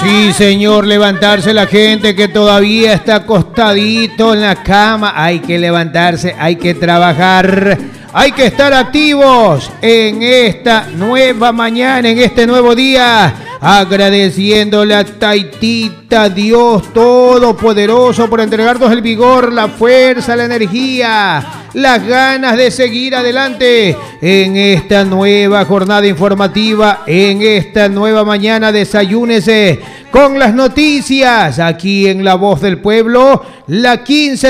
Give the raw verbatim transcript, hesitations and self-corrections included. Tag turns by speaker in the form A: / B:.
A: Sí, señor, levantarse la gente que todavía está acostadito en la cama. Hay que levantarse, hay que trabajar, hay que estar activos en esta nueva mañana, en este nuevo día, agradeciéndole a Taitita, Dios Todopoderoso, por entregarnos el vigor, la fuerza, la energía, las ganas de seguir adelante en esta nueva jornada informativa, en esta nueva mañana. Desayúnese con las noticias aquí en La Voz del Pueblo, la quince